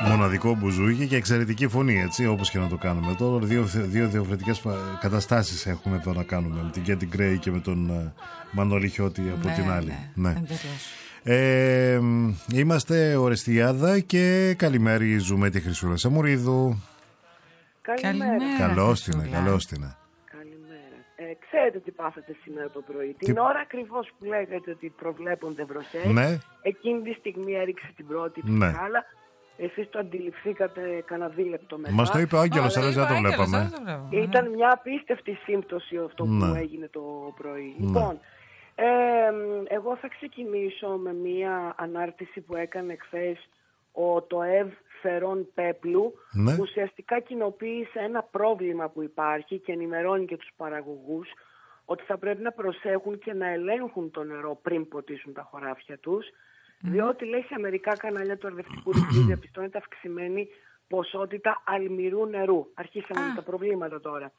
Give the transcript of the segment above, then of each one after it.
Μοναδικό μπουζούκι και εξαιρετική φωνή, έτσι, όπως και να το κάνουμε. Τώρα δύο διαφορετικές καταστάσεις έχουμε εδώ να κάνουμε, με την Κέντι Γκρέι και με τον Μανώλη Χιώτη από την άλλη. Ναι. Είμαστε Ορεστιάδα και καλημερίζουμε τη Χρυσούλα Σαμουρίδου. Καλημέρα. Καλώς την. Ξέρετε τι πάθατε σήμερα το πρωί? Την ώρα ακριβώς που λέγατε ότι προβλέπονται βροχές, ναι. Εκείνη τη στιγμή έριξε την πρώτη ψυχάλα. Εσείς το αντιληφθήκατε κανένα δίλεπτο μετά. Μας το είπε ο Άγγελος, αλλά δεν το βλέπαμε. Ήταν μια απίστευτη σύμπτωση αυτό που έγινε το πρωί. Λοιπόν, εγώ θα ξεκινήσω με μια ανάρτηση που έκανε χθες ο ΤΟΕΒ Φερών Πέπλου, που ουσιαστικά κοινοποίησε ένα πρόβλημα που υπάρχει και ενημερώνει και τους παραγωγούς ότι θα πρέπει να προσέχουν και να ελέγχουν το νερό πριν ποτίσουν τα χωράφια τους, διότι λέει σε μερικά κανάλια του αρδευτικού δικτύου διαπιστώνεται αυξημένη ποσότητα αλμυρού νερού. Αρχίσαμε με τα προβλήματα τώρα.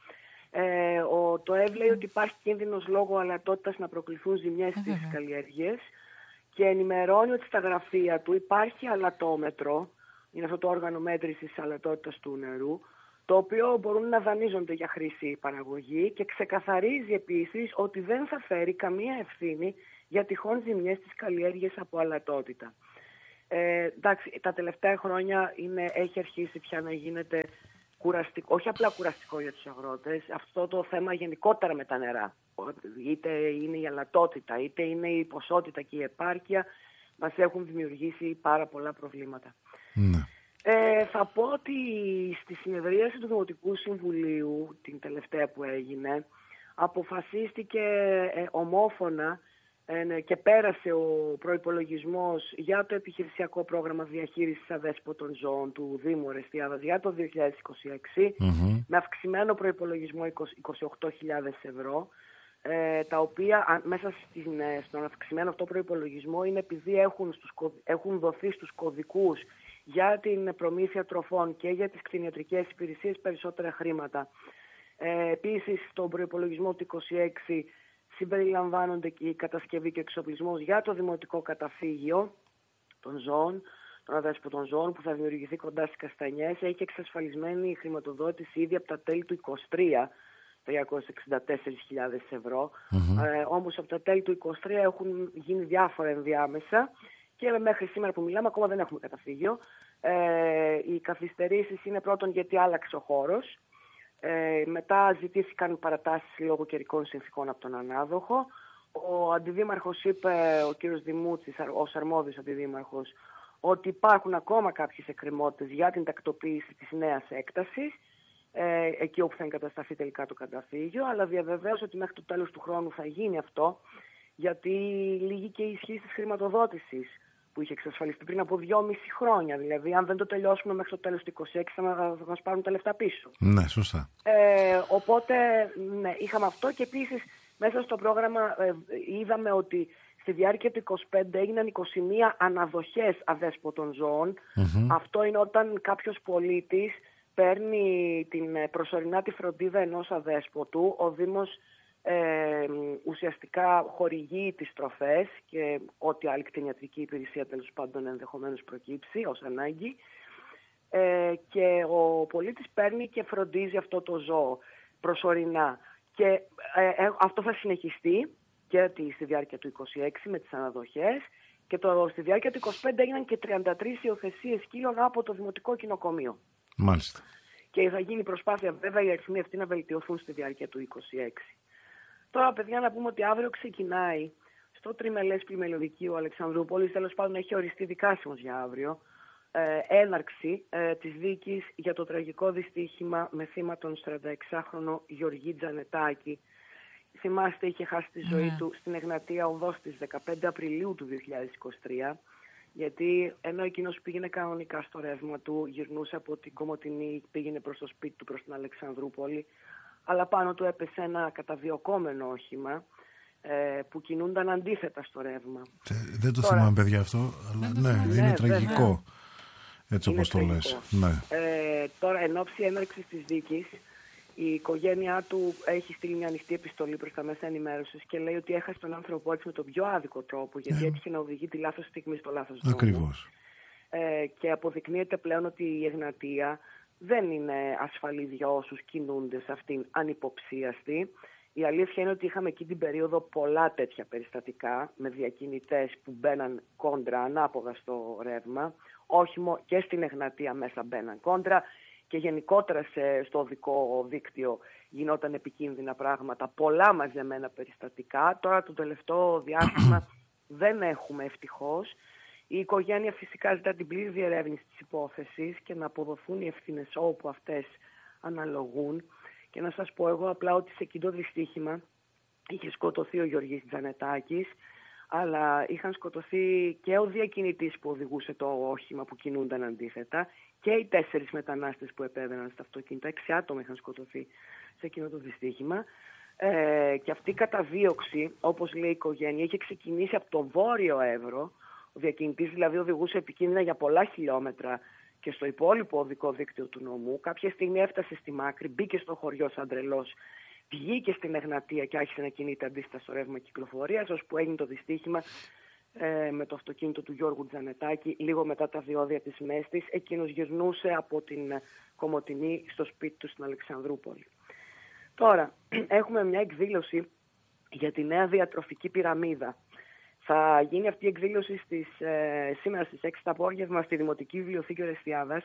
Ο ΤΟΕΒ λέει ότι υπάρχει κίνδυνος λόγω αλατότητας να προκληθούν ζημιές στις καλλιέργειες και ενημερώνει ότι στα γραφεία του υπάρχει αλατόμετρο, είναι αυτό το όργανο μέτρησης αλατότητας του νερού, το οποίο μπορούν να δανείζονται για χρήση παραγωγή, και ξεκαθαρίζει επίσης ότι δεν θα φέρει καμία ευθύνη για τυχόν ζημιές στις καλλιέργειες από αλατότητα. Εντάξει, τα τελευταία χρόνια έχει αρχίσει πια να γίνεται κουραστικό, όχι απλά κουραστικό για τους αγρότες, αυτό το θέμα γενικότερα με τα νερά. Είτε είναι η αλατότητα, είτε είναι η ποσότητα και η επάρκεια, μας έχουν δημιουργήσει πάρα πολλά προβλήματα. Ναι. Θα πω ότι στη συνεδρίαση του Δημοτικού Συμβουλίου, την τελευταία που έγινε, αποφασίστηκε ομόφωνα και πέρασε ο προϋπολογισμός για το επιχειρησιακό πρόγραμμα διαχείρισης αδέσποτων ζώων του Δήμου Ορεστιάδας για το 2026, με αυξημένο προϋπολογισμό 28.000 ευρώ, τα οποία μέσα στον αυξημένο αυτό προϋπολογισμό είναι επειδή έχουν δοθεί στους κωδικούς για την προμήθεια τροφών και για τις κτηνιατρικές υπηρεσίες περισσότερα χρήματα. Επίσης, στον προϋπολογισμό του 26 συμπεριλαμβάνονται και η κατασκευή και εξοπλισμός για το δημοτικό καταφύγιο των ζώων, των αδέσποτων ζώων, που θα δημιουργηθεί κοντά στις Καστανιές. Έχει εξασφαλισμένη η χρηματοδότηση ήδη από τα τέλη του 23, 364.000 ευρώ. Όμως από τα τέλη του 23 έχουν γίνει διάφορα ενδιάμεσα και μέχρι σήμερα που μιλάμε ακόμα δεν έχουμε καταφύγιο. Οι καθυστερήσεις είναι πρώτον γιατί άλλαξε ο χώρος. Μετά ζητήθηκαν παρατάσεις λόγω καιρικών συνθήκων από τον ανάδοχο. Ο αντιδήμαρχος είπε, ο κύριος Δημούτσης, ως αρμόδιος αντιδήμαρχος, ότι υπάρχουν ακόμα κάποιες εκκρεμότητες για την τακτοποίηση της νέας έκτασης, εκεί όπου θα εγκατασταθεί τελικά το καταφύγιο, αλλά διαβεβαίωσε ότι μέχρι το τέλος του χρόνου θα γίνει αυτό, γιατί λύγει και η ισχύ της χρηματοδότησης που είχε εξασφαλιστεί πριν από 2,5 χρόνια. Δηλαδή, αν δεν το τελειώσουμε μέχρι το τέλος του 26, θα μας πάρουν τα λεφτά πίσω. Ναι, σωστά. Οπότε, ναι, είχαμε αυτό, και επίσης μέσα στο πρόγραμμα είδαμε ότι στη διάρκεια του 25 έγιναν 21 αναδοχές αδέσποτων ζώων. Αυτό είναι όταν κάποιος πολίτης παίρνει προσωρινά τη φροντίδα ενός αδέσποτου, ο Δήμος ουσιαστικά χορηγεί τις τροφές και ό,τι άλλη κτηνιατρική υπηρεσία τέλος πάντων ενδεχομένως προκύψει ως ανάγκη, και ο πολίτης παίρνει και φροντίζει αυτό το ζώο προσωρινά, και αυτό θα συνεχιστεί και στη διάρκεια του 26 με τις αναδοχές, και στη διάρκεια του 25 έγιναν και 33 υιοθεσίες σκύλων από το Δημοτικό Κοινοκομείο. Μάλιστα. Και θα γίνει προσπάθεια βέβαια οι αριθμοί αυτοί να βελτιωθούν στη διάρκεια του 26. Τώρα, παιδιά, να πούμε ότι αύριο ξεκινάει στο τριμελές πλημελιωδικείο Αλεξανδρούπολης, τέλος πάντων έχει οριστεί δικάσιμος για αύριο, έναρξη της δίκης για το τραγικό δυστύχημα με θύμα τον 46χρονο Γεωργή Τζανετάκη. Θυμάστε, είχε χάσει τη ζωή του στην Εγνατία Οδό στις 15 Απριλίου του 2023, γιατί ενώ εκείνος πήγαινε κανονικά στο ρεύμα του, γυρνούσε από την Κομοτηνή, πήγαινε προς το σπίτι του, προς την Αλεξανδρούπολη, αλλά πάνω του έπεσε ένα καταδιωκόμενο όχημα που κινούνταν αντίθετα στο ρεύμα. Δεν το θυμάμαι, παιδιά, αυτό, αλλά ναι, είναι τραγικό, έτσι όπως το λες. Ναι. Τώρα, εν ώψη έναρξης της δίκης, η οικογένειά του έχει στείλει μια ανοιχτή επιστολή προς τα μέσα ενημέρωσης και λέει ότι έχασε τον άνθρωπό της με τον πιο άδικο τρόπο, γιατί έτυχε να οδηγεί τη λάθος στιγμή στο λάθος δρόμο. Ακριβώς. και αποδεικνύεται πλέον ότι η Εγνατία δεν είναι ασφαλή για όσους κινούνται σε αυτήν ανυποψίαστη. Η αλήθεια είναι ότι είχαμε εκεί την περίοδο πολλά τέτοια περιστατικά με διακινητές που μπαίναν κόντρα ανάποδα στο ρεύμα. Όχι και στην Εγνατία μέσα μπαίναν κόντρα και γενικότερα στο οδικό δίκτυο γινόταν επικίνδυνα πράγματα. Πολλά μαζεμένα περιστατικά. Τώρα το τελευταίο διάστημα δεν έχουμε ευτυχώς. Η οικογένεια φυσικά ζητά την πλήρη διερεύνηση της υπόθεσης και να αποδοθούν οι ευθύνες όπου αυτές αναλογούν. Και να σας πω εγώ απλά ότι σε εκείνο το δυστύχημα είχε σκοτωθεί ο Γιώργης Τζανετάκης, αλλά είχαν σκοτωθεί και ο διακινητής που οδηγούσε το όχημα που κινούνταν αντίθετα και οι 4 μετανάστες που επέβαιναν στα αυτοκίνητα. 6 άτομα είχαν σκοτωθεί σε εκείνο το δυστύχημα. Και αυτή η καταδίωξη, όπως λέει η οικογένεια, είχε ξεκινήσει από τον Βόρειο Εύρο. Ο διακινητής δηλαδή οδηγούσε επικίνδυνα για πολλά χιλιόμετρα και στο υπόλοιπο οδικό δίκτυο του νομού. Κάποια στιγμή έφτασε στη Μάκρη, μπήκε στο χωριό σαν τρελός, βγήκε στην Εγνατία και άρχισε να κινείται αντίστοιχα στο ρεύμα κυκλοφορίας, ώσπου έγινε το δυστύχημα με το αυτοκίνητο του Γιώργου Τζανετάκη λίγο μετά τα διόδια της Μέστης. Εκείνος γυρνούσε από την Κομοτηνή στο σπίτι του στην Αλεξανδρούπολη. Τώρα έχουμε μια εκδήλωση για τη νέα διατροφική πυραμίδα. Θα γίνει αυτή η εκδήλωση σήμερα στις 6 το απόγευμα στη Δημοτική Βιβλιοθήκη Ορεστιάδας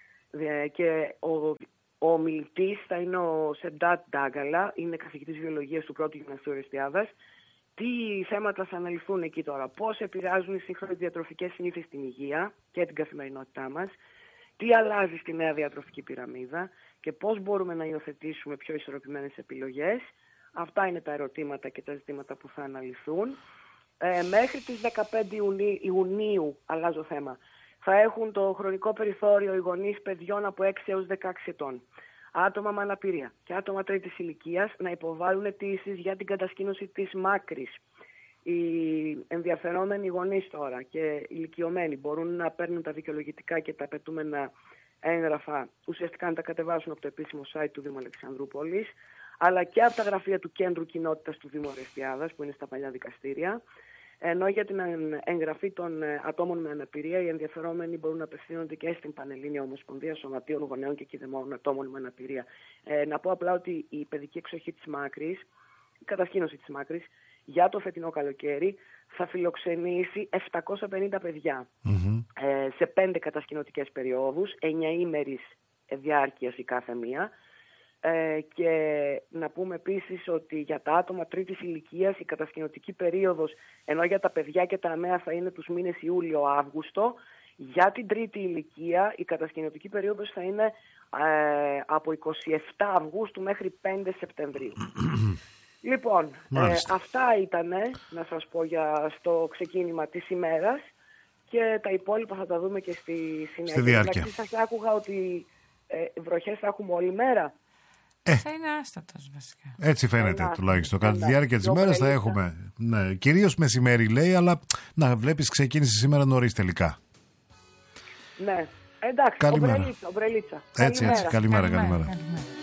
και ο ομιλητής θα είναι ο Σεντάτ Ντάγκαλα, είναι καθηγητής βιολογίας του πρώτου γυμνασίου Ορεστιάδας. Τι θέματα θα αναλυθούν εκεί τώρα, πώς επηρεάζουν οι σύγχρονες διατροφικές συνήθειες στην υγεία και την καθημερινότητά μας, τι αλλάζει στη νέα διατροφική πυραμίδα και πώς μπορούμε να υιοθετήσουμε πιο ισορροπημένες επιλογές. Αυτά είναι τα ερωτήματα και τα ζητήματα που θα αναλυθούν. Μέχρι τις 15 Ιουνίου, αλλάζω θέμα, θα έχουν το χρονικό περιθώριο οι γονείς παιδιών από 6 έως 16 ετών, άτομα με αναπηρία και άτομα τρίτης ηλικίας να υποβάλουν αιτήσεις για την κατασκήνωση της μάκρης. Οι ενδιαφερόμενοι γονείς τώρα και ηλικιωμένοι μπορούν να παίρνουν τα δικαιολογητικά και τα απαιτούμενα έγγραφα, ουσιαστικά να τα κατεβάσουν από το επίσημο site του Δήμου Αλεξανδρούπολης, αλλά και από τα γραφεία του Κέντρου Κοινότητας του Δήμου Ορεστιάδας, που είναι στα παλιά δικαστήρια. Ενώ για την εγγραφή των ατόμων με αναπηρία, οι ενδιαφερόμενοι μπορούν να απευθύνονται και στην Πανελλήνια Ομοσπονδία Σωματείων Γονέων και Κηδεμόνων Ατόμων με Αναπηρία. Να πω απλά ότι η παιδική εξοχή της Μάκρης, η κατασκήνωση της Μάκρης, για το φετινό καλοκαίρι θα φιλοξενήσει 750 παιδιά σε 5 κατασκηνωτικές περιόδους, 9ήμερης διάρκειας η κάθε μία. Και να πούμε επίσης ότι για τα άτομα τρίτης ηλικίας η κατασκηνωτική περίοδος, ενώ για τα παιδιά και τα αμαία θα είναι τους μήνες Ιούλιο-Αύγουστο, για την τρίτη ηλικία η κατασκηνωτική περίοδος θα είναι από 27 Αυγούστου μέχρι 5 Σεπτεμβρίου. Λοιπόν, αυτά ήτανε, να σας πω, στο ξεκίνημα της ημέρας και τα υπόλοιπα θα τα δούμε και στη συνέχεια. Στη διάρκεια. Σας άκουγα ότι βροχές θα έχουμε όλη μέρα. Θα είναι άστατος βασικά. Έτσι φαίνεται τουλάχιστον. Κατά τη διάρκεια της ημέρας θα έχουμε. Ναι, κυρίως μεσημέρι λέει, αλλά να βλέπεις ξεκίνησε σήμερα νωρίς τελικά. Ναι, εντάξει, ομπρελίτσα. Έτσι, καλημέρα.